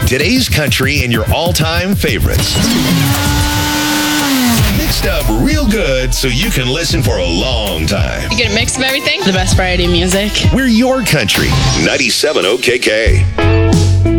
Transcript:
Today's country and your all-time favorites. Mixed up real good so you can listen for a long time. You get a mix of everything. The best variety of music. We're your country. 97 OKK.